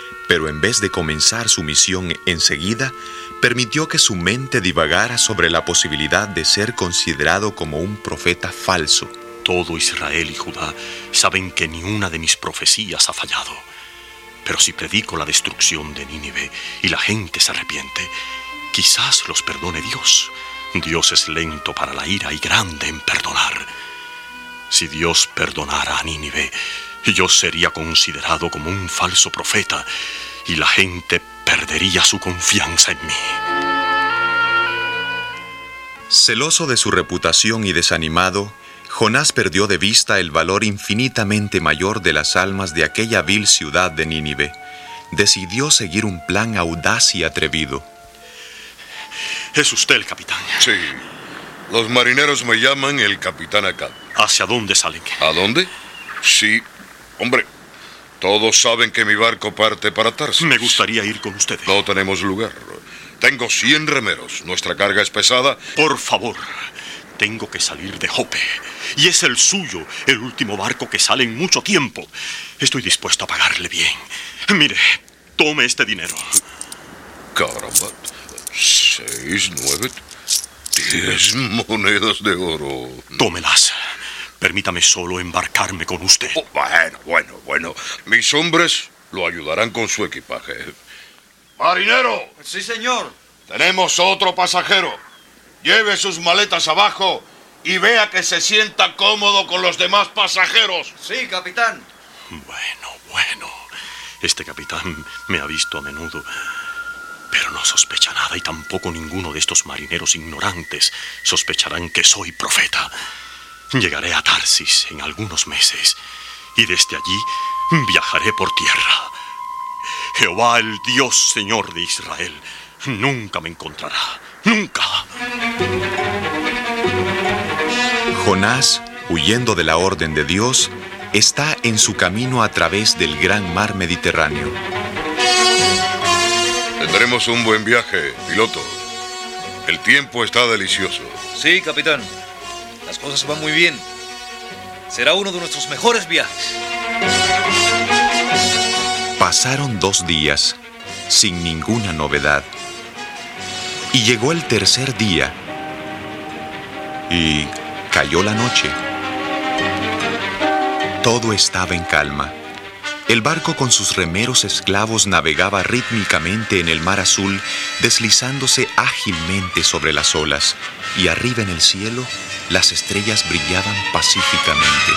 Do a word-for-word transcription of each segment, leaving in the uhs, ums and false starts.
pero en vez de comenzar su misión enseguida, permitió que su mente divagara sobre la posibilidad de ser considerado como un profeta falso. Todo Israel y Judá saben que ni una de mis profecías ha fallado. Pero si predico la destrucción de Nínive y la gente se arrepiente, quizás los perdone Dios. Dios es lento para la ira y grande en perdonar. Si Dios perdonara a Nínive, yo sería considerado como un falso profeta y la gente perdería su confianza en mí. Celoso de su reputación y desanimado, Jonás perdió de vista el valor infinitamente mayor de las almas de aquella vil ciudad de Nínive. Decidió seguir un plan audaz y atrevido. ¿Es usted el capitán? Sí. Los marineros me llaman el capitán Acab. ¿Hacia dónde salen? ¿A dónde? Sí. Hombre, todos saben que mi barco parte para Tarsis. Me gustaría ir con ustedes. No tenemos lugar. Tengo cien remeros. Nuestra carga es pesada. Por favor, tengo que salir de Jope. Y es el suyo, el último barco que sale en mucho tiempo. Estoy dispuesto a pagarle bien. Mire, tome este dinero. Caramba. Seis, nueve, diez monedas de oro. Tómelas. Permítame solo embarcarme con usted. Oh, bueno, bueno, bueno. Mis hombres lo ayudarán con su equipaje. ¡Marinero! Sí, señor. Tenemos otro pasajero. Lleve sus maletas abajo y vea que se sienta cómodo con los demás pasajeros. Sí, capitán. Bueno, bueno. Este capitán me ha visto a menudo, pero no sospecha nada y tampoco ninguno de estos marineros ignorantes sospecharán que soy profeta. Llegaré a Tarsis en algunos meses y desde allí viajaré por tierra. Jehová, el Dios Señor de Israel, nunca me encontrará. ¡Nunca! Jonás, huyendo de la orden de Dios, está en su camino a través del gran mar Mediterráneo. Tendremos un buen viaje, piloto. El tiempo está delicioso. Sí, capitán. Las cosas van muy bien. Será uno de nuestros mejores viajes. Pasaron dos días sin ninguna novedad. Y llegó el tercer día. Y cayó la noche. Todo estaba en calma. El barco con sus remeros esclavos navegaba rítmicamente en el mar azul, deslizándose ágilmente sobre las olas, y arriba en el cielo las estrellas brillaban pacíficamente.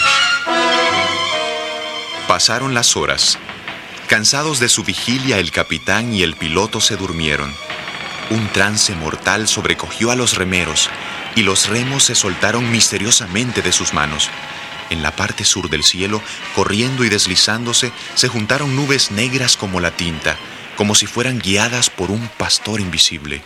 Pasaron las horas. Cansados de su vigilia, el capitán y el piloto se durmieron. Un trance mortal sobrecogió a los remeros, y los remos se soltaron misteriosamente de sus manos. En la parte sur del cielo, corriendo y deslizándose, se juntaron nubes negras como la tinta, como si fueran guiadas por un pastor invisible.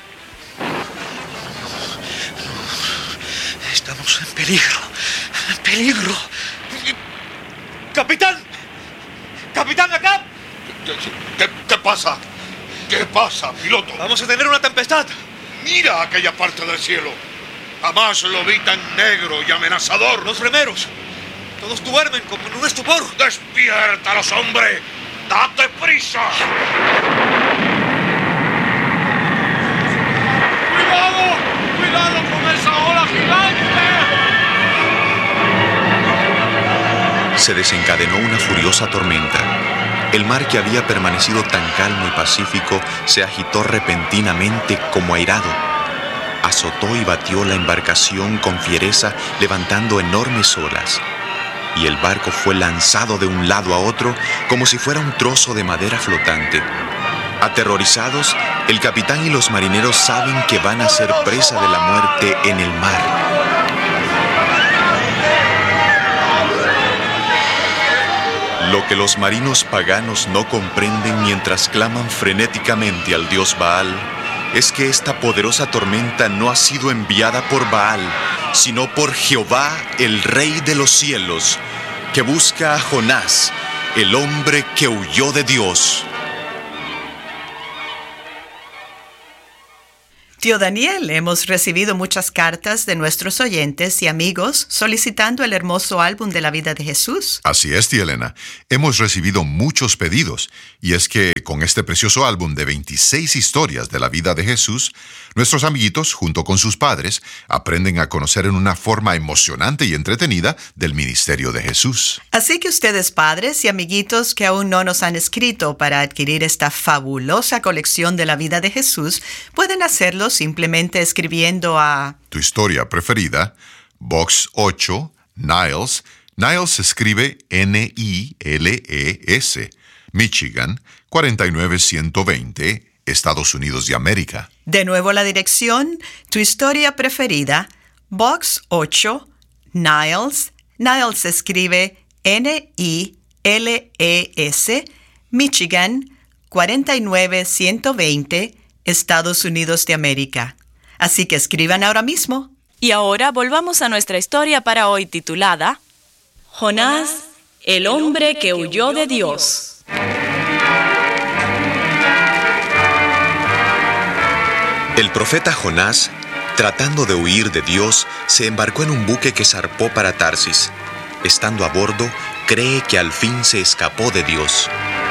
Estamos en peligro, en peligro. ¡Capitán! ¡Capitán, acá! ¿Qué, qué, qué pasa? ¿Qué pasa, piloto? Vamos a tener una tempestad. Mira aquella parte del cielo. Jamás lo vi tan negro y amenazador. Los remeros. Todos duermen como en un estupor. ¡Despiértalos, hombre! ¡Date prisa! ¡Cuidado! ¡Cuidado con esa ola gigante! Se desencadenó una furiosa tormenta. El mar, que había permanecido tan calmo y pacífico, se agitó repentinamente como airado. Azotó y batió la embarcación con fiereza, levantando enormes olas. Y el barco fue lanzado de un lado a otro como si fuera un trozo de madera flotante. Aterrorizados, el capitán y los marineros saben que van a ser presa de la muerte en el mar. Lo que los marinos paganos no comprenden mientras claman frenéticamente al dios Baal es que esta poderosa tormenta no ha sido enviada por Baal, sino por Jehová, el Rey de los cielos, que busca a Jonás, el hombre que huyó de Dios. Tío Daniel, hemos recibido muchas cartas de nuestros oyentes y amigos solicitando el hermoso álbum de la vida de Jesús. Así es, tía Elena. Hemos recibido muchos pedidos, y es que con este precioso álbum de veintiséis historias de la vida de Jesús, nuestros amiguitos, junto con sus padres, aprenden a conocer en una forma emocionante y entretenida del ministerio de Jesús. Así que ustedes, padres y amiguitos que aún no nos han escrito para adquirir esta fabulosa colección de la vida de Jesús, pueden hacerlo simplemente escribiendo a Tu historia preferida, Box ocho, Niles. Niles se escribe N I L E S, Michigan, cuarenta y nueve ciento veinte, Estados Unidos de América. De nuevo la dirección, Tu historia preferida, Box ocho, Niles. Niles se escribe N I L E S, Michigan, cuarenta y nueve ciento veinte, Estados Unidos de América. Así que escriban ahora mismo. Y ahora volvamos a nuestra historia para hoy titulada Jonás, el hombre que huyó de Dios. El profeta Jonás, tratando de huir de Dios, se embarcó en un buque que zarpó para Tarsis. Estando a bordo, cree que al fin se escapó de Dios.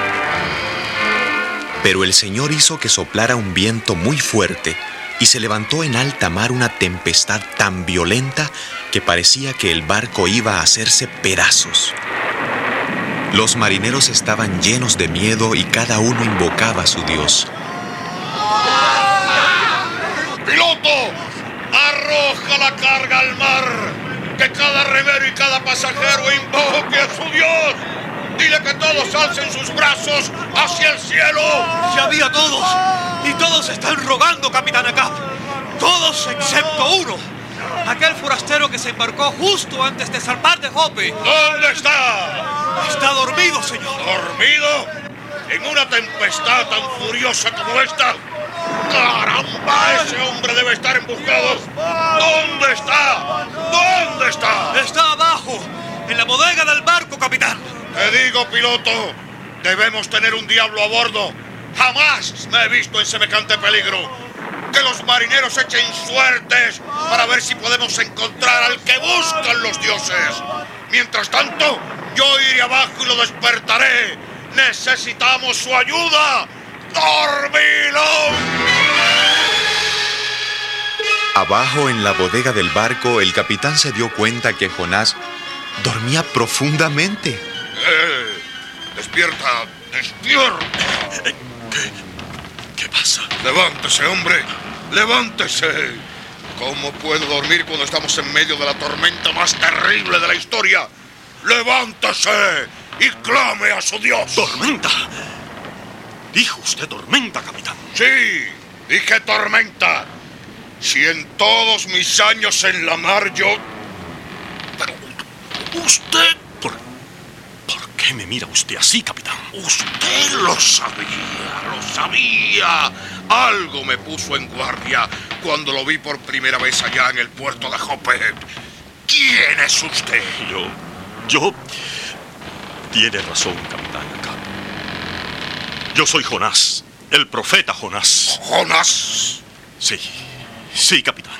Pero el Señor hizo que soplara un viento muy fuerte y se levantó en alta mar una tempestad tan violenta que parecía que el barco iba a hacerse pedazos. Los marineros estaban llenos de miedo y cada uno invocaba a su Dios. ¡Piloto! ¡Arroja la carga al mar! ¡Que cada remero y cada pasajero invoque a su Dios! ¡Dile que todos alcen sus brazos hacia el cielo! ¡Ya vi a todos! ¡Y todos están rogando, Capitán Acab! ¡Todos excepto uno! Aquel forastero que se embarcó justo antes de zarpar de Jope. ¿Dónde está? Está dormido, señor. ¿Dormido? ¿En una tempestad tan furiosa como esta? ¡Caramba! Ese hombre debe estar emboscado. ¿Dónde está? ¿Dónde está? Está abajo, en la bodega del barco, capitán. Te digo, piloto, debemos tener un diablo a bordo. Jamás me he visto en semejante peligro. Que los marineros echen suertes para ver si podemos encontrar al que buscan los dioses. Mientras tanto, yo iré abajo y lo despertaré. Necesitamos su ayuda. ¡Dormilón! Abajo en la bodega del barco, el capitán se dio cuenta que Jonás dormía profundamente. Eh, despierta, despierta. ¿Qué? ¿Qué pasa? Levántese, hombre, levántese. ¿Cómo puedo dormir cuando estamos en medio de la tormenta más terrible de la historia? ¡Levántese y clame a su Dios! ¿Tormenta? ¿Dijo usted tormenta, capitán? Sí, dije tormenta. Si en todos mis años en la mar yo... Pero, ¿usted? ¿Por, ¿Por qué me mira usted así, capitán? Usted lo sabía, lo sabía. Algo me puso en guardia cuando lo vi por primera vez allá en el puerto de Jope. ¿Quién es usted? Yo... Yo... Tiene razón, capitán Acab. Yo soy Jonás, el profeta Jonás. ¿Jonás? Sí, sí, capitán.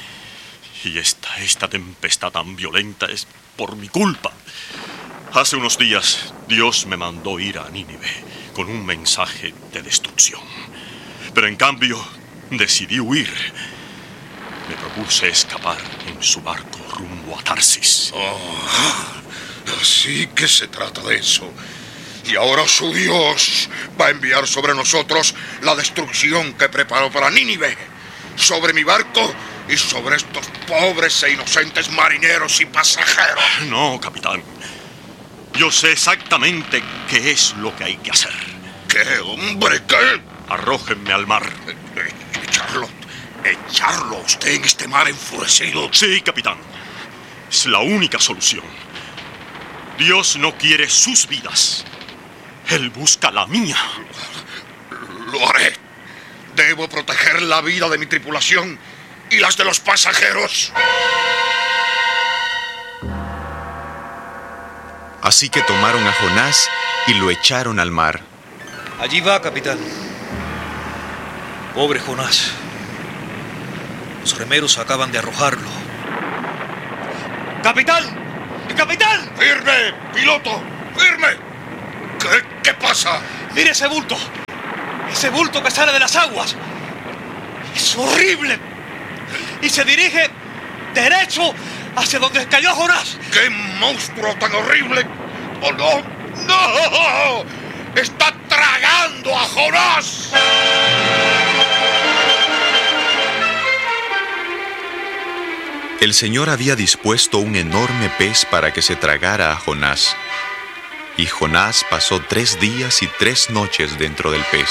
Y esta, esta tempestad tan violenta es por mi culpa. Hace unos días, Dios me mandó ir a Nínive con un mensaje de destrucción. Pero en cambio, decidí huir. Me propuse escapar en su barco rumbo a Tarsis. Oh, así que se trata de eso. Y ahora su Dios va a enviar sobre nosotros la destrucción que preparó para Nínive, sobre mi barco y sobre estos pobres e inocentes marineros y pasajeros. No, capitán. Yo sé exactamente qué es lo que hay que hacer. ¿Qué, hombre, qué? Arrójenme al mar. ¿Echarlo? ¿Echarlo a usted en este mar enfurecido? Sí, capitán. Es la única solución. Dios no quiere sus vidas. Él busca la mía. Lo haré. Debo proteger la vida de mi tripulación y las de los pasajeros. Así que tomaron a Jonás y lo echaron al mar. Allí va, capitán. Pobre Jonás. Los remeros acaban de arrojarlo. ¡Capitán! ¡Capitán! ¡Firme, piloto! ¡Firme! ¿Qué, qué pasa? ¡Mire ese bulto! ¡Ese bulto que sale de las aguas! ¡Es horrible! Y se dirige derecho hacia donde cayó Jonás. ¡Qué monstruo tan horrible! ¡Oh, no! ¡No! ¡Está tragando a Jonás! El Señor había dispuesto un enorme pez para que se tragara a Jonás. Y Jonás pasó tres días y tres noches dentro del pez.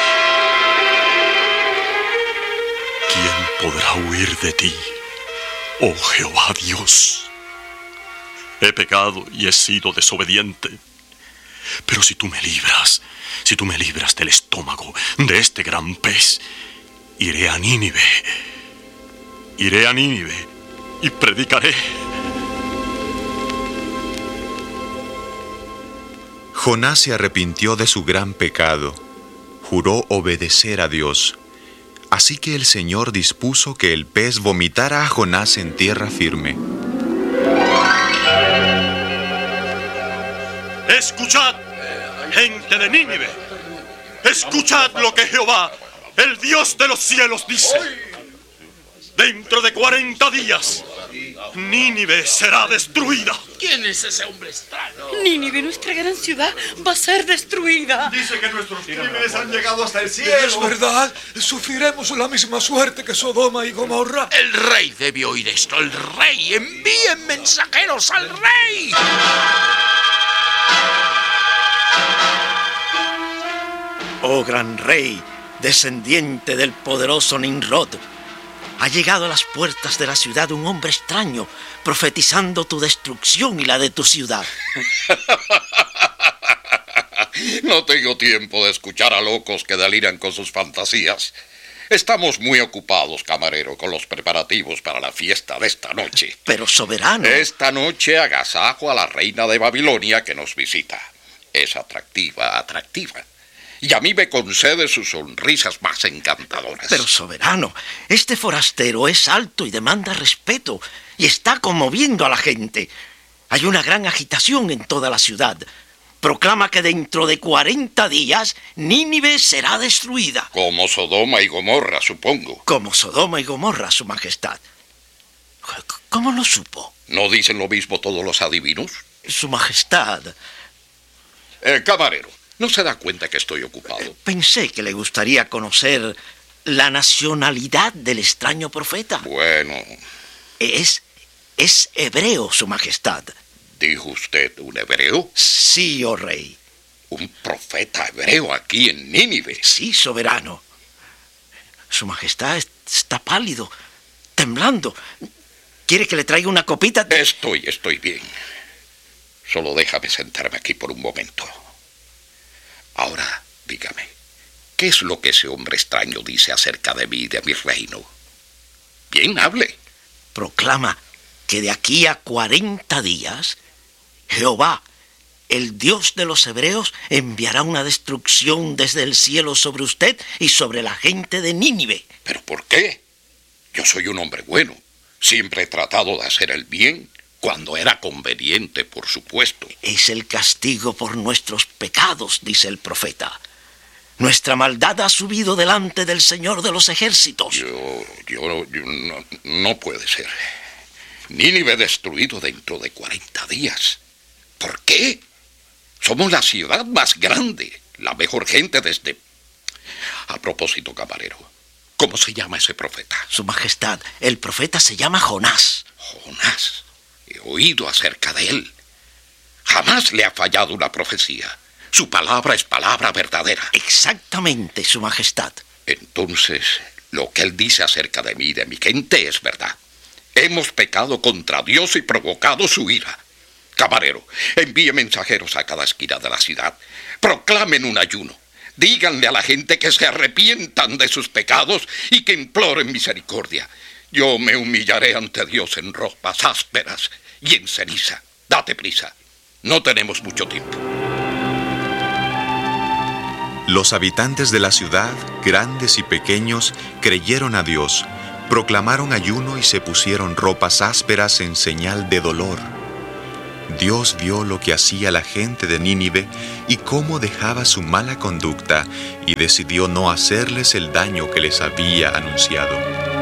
¿Quién podrá huir de ti, oh Jehová Dios? He pecado y he sido desobediente. Pero si tú me libras, si tú me libras del estómago de este gran pez, iré a Nínive. Iré a Nínive y predicaré. Jonás se arrepintió de su gran pecado. Juró obedecer a Dios. Así que el Señor dispuso que el pez vomitara a Jonás en tierra firme. Escuchad, gente de Nínive. Escuchad lo que Jehová, el Dios de los cielos, dice. Dentro de cuarenta días, Nínive será destruida. ¿Quién es ese hombre extraño? Nínive, nuestra gran ciudad, va a ser destruida. Dice que nuestros crímenes han llegado hasta el cielo. Es verdad, sufriremos la misma suerte que Sodoma y Gomorra. El rey debe oír esto. El rey, envíen mensajeros al rey. Oh gran rey, descendiente del poderoso Nimrod, ha llegado a las puertas de la ciudad un hombre extraño, profetizando tu destrucción y la de tu ciudad. No tengo tiempo de escuchar a locos que deliran con sus fantasías. Estamos muy ocupados, camarero, con los preparativos para la fiesta de esta noche. Pero soberano... Esta noche agasajo a la reina de Babilonia que nos visita. Es atractiva, atractiva. Y a mí me concede sus sonrisas más encantadoras. Pero soberano, este forastero es alto y demanda respeto, y está conmoviendo a la gente. Hay una gran agitación en toda la ciudad. Proclama que dentro de cuarenta días Nínive será destruida. Como Sodoma y Gomorra, supongo. Como Sodoma y Gomorra, su majestad. ¿Cómo lo supo? ¿No dicen lo mismo todos los adivinos? Su majestad... Eh, camarero, ¿no se da cuenta que estoy ocupado? Pensé que le gustaría conocer la nacionalidad del extraño profeta. Bueno... Es... es hebreo, su majestad. ¿Dijo usted un hebreo? Sí, oh rey. ¿Un profeta hebreo aquí en Nínive? Sí, soberano. Su majestad está pálido, temblando. ¿Quiere que le traiga una copita? De... Estoy, estoy bien. Solo déjame sentarme aquí por un momento. Ahora, dígame, ¿qué es lo que ese hombre extraño dice acerca de mí y de mi reino? Bien, hable. Proclama que de aquí a cuarenta días, Jehová, el Dios de los hebreos, enviará una destrucción desde el cielo sobre usted y sobre la gente de Nínive. ¿Pero por qué? Yo soy un hombre bueno. Siempre he tratado de hacer el bien, cuando era conveniente, por supuesto. Es el castigo por nuestros pecados, dice el profeta. Nuestra maldad ha subido delante del Señor de los ejércitos. Yo, yo, yo no, no puede ser. Nínive destruido dentro de cuarenta días. ¿Por qué? Somos la ciudad más grande, la mejor gente desde... A propósito, camarero, ¿cómo se llama ese profeta? Su majestad, el profeta se llama Jonás. Jonás. He oído acerca de él. Jamás le ha fallado una profecía. Su palabra es palabra verdadera. Exactamente, su majestad. Entonces, lo que él dice acerca de mí y de mi gente es verdad. Hemos pecado contra Dios y provocado su ira. Camarero, envíe mensajeros a cada esquina de la ciudad. Proclamen un ayuno. Díganle a la gente que se arrepientan de sus pecados y que imploren misericordia. Yo me humillaré ante Dios en ropas ásperas y en ceniza. Date prisa. No tenemos mucho tiempo. Los habitantes de la ciudad, grandes y pequeños, creyeron a Dios, proclamaron ayuno y se pusieron ropas ásperas en señal de dolor. Dios vio lo que hacía la gente de Nínive y cómo dejaba su mala conducta, y decidió no hacerles el daño que les había anunciado.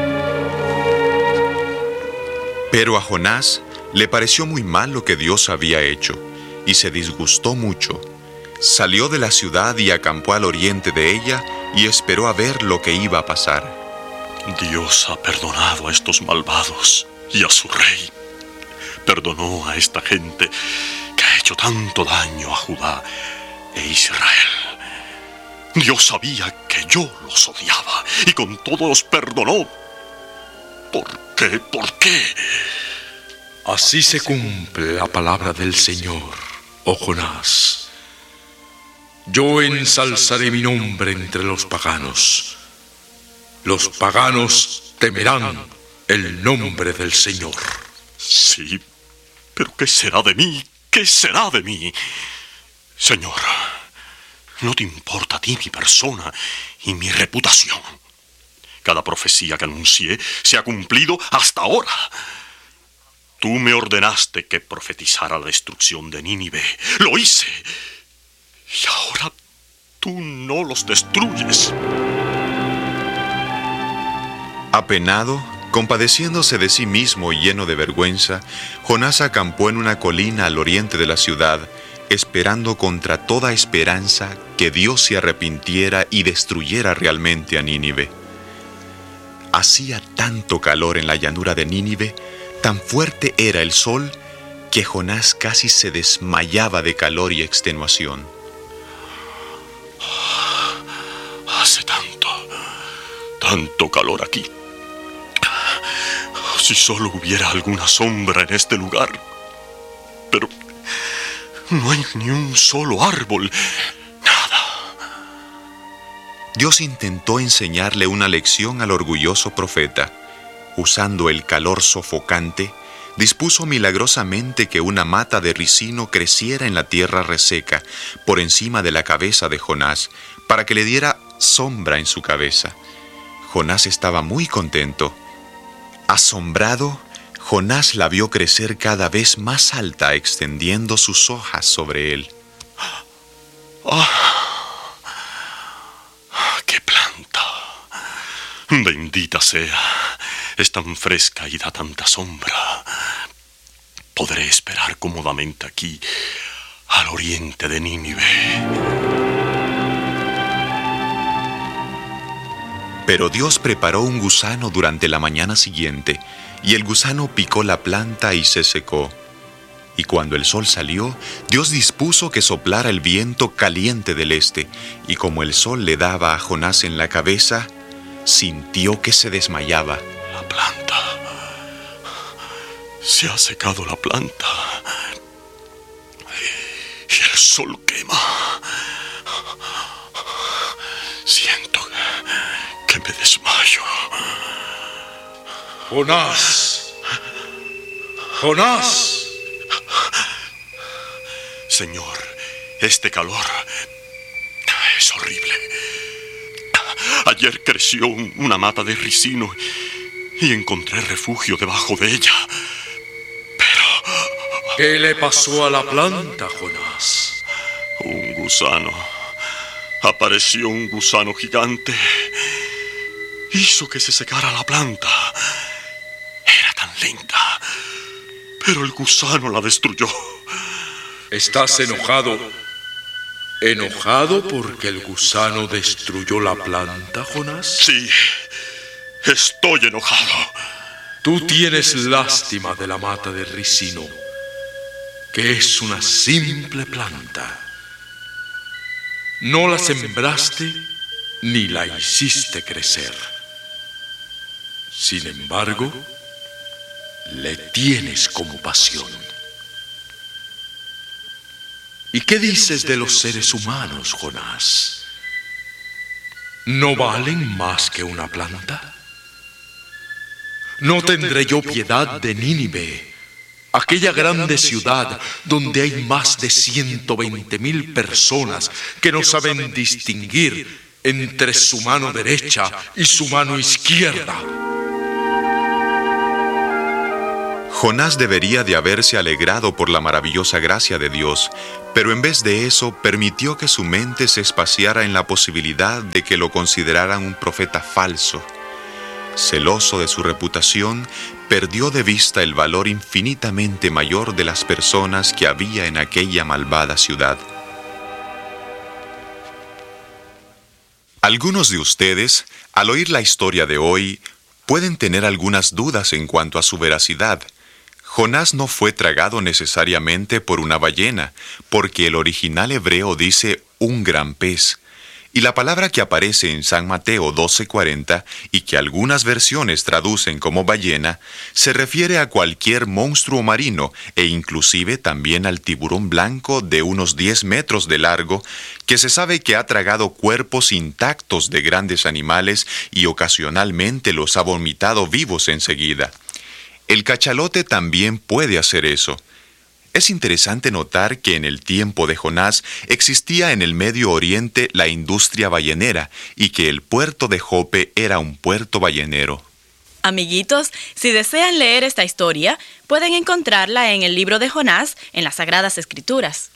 Pero a Jonás le pareció muy mal lo que Dios había hecho, y se disgustó mucho. Salió de la ciudad y acampó al oriente de ella, y esperó a ver lo que iba a pasar. Dios ha perdonado a estos malvados y a su rey. Perdonó a esta gente que ha hecho tanto daño a Judá e Israel. Dios sabía que yo los odiaba y con todo los perdonó. ¿Por qué? ¿Por qué? Así se cumple la palabra del Señor, oh Jonás. Yo ensalzaré mi nombre entre los paganos. Los paganos temerán el nombre del Señor. Sí, pero ¿qué será de mí? ¿Qué será de mí? Señor, no te importa a ti mi persona y mi reputación. Cada profecía que anuncié se ha cumplido hasta ahora. Tú me ordenaste que profetizara la destrucción de Nínive. Lo hice. Y ahora tú no los destruyes. Apenado, compadeciéndose de sí mismo y lleno de vergüenza, Jonás acampó en una colina al oriente de la ciudad, esperando contra toda esperanza que Dios se arrepintiera y destruyera realmente a Nínive. Hacía tanto calor en la llanura de Nínive, tan fuerte era el sol, que Jonás casi se desmayaba de calor y extenuación. Hace tanto, tanto calor aquí. Si solo hubiera alguna sombra en este lugar. Pero no hay ni un solo árbol, nada. Dios intentó enseñarle una lección al orgulloso profeta. Usando el calor sofocante, dispuso milagrosamente que una mata de ricino creciera en la tierra reseca, por encima de la cabeza de Jonás, para que le diera sombra en su cabeza. Jonás estaba muy contento. Asombrado, Jonás la vio crecer cada vez más alta, extendiendo sus hojas sobre él. ¡Ah! ¡Qué planta! Bendita sea. Es tan fresca y da tanta sombra. Podré esperar cómodamente aquí, al oriente de Nínive. Pero Dios preparó un gusano durante la mañana siguiente, y el gusano picó la planta y se secó. Y cuando el sol salió, Dios dispuso que soplara el viento caliente del este, y como el sol le daba a Jonás en la cabeza, sintió que se desmayaba. La planta. Se ha secado la planta. Y el sol quema. Siento que me desmayo. Jonás. Jonás. Señor, este calor es horrible. Ayer creció una mata de ricino y encontré refugio debajo de ella. Pero... ¿qué le pasó a la planta, Jonás? Un gusano. Apareció un gusano gigante. Hizo que se secara la planta. Era tan linda, pero el gusano la destruyó. ¿Estás enojado? ¿Enojado porque el gusano destruyó la planta, Jonás? Sí, estoy enojado. Tú tienes lástima de la mata de ricino, que es una simple planta. No la sembraste ni la hiciste crecer. Sin embargo, le tienes compasión. ¿Y qué dices de los seres humanos, Jonás? ¿No valen más que una planta? ¿No tendré yo piedad de Nínive, aquella grande ciudad donde hay más de ciento veinte mil personas que no saben distinguir entre su mano derecha y su mano izquierda? Jonás debería de haberse alegrado por la maravillosa gracia de Dios, pero en vez de eso permitió que su mente se espaciara en la posibilidad de que lo consideraran un profeta falso. Celoso de su reputación, perdió de vista el valor infinitamente mayor de las personas que había en aquella malvada ciudad. Algunos de ustedes, al oír la historia de hoy, pueden tener algunas dudas en cuanto a su veracidad. Jonás no fue tragado necesariamente por una ballena, porque el original hebreo dice un gran pez. Y la palabra que aparece en San Mateo doce cuarenta y que algunas versiones traducen como ballena, se refiere a cualquier monstruo marino e inclusive también al tiburón blanco de unos diez metros de largo, que se sabe que ha tragado cuerpos intactos de grandes animales y ocasionalmente los ha vomitado vivos enseguida. El cachalote también puede hacer eso. Es interesante notar que en el tiempo de Jonás existía en el Medio Oriente la industria ballenera y que el puerto de Jope era un puerto ballenero. Amiguitos, si desean leer esta historia, pueden encontrarla en el libro de Jonás en las Sagradas Escrituras.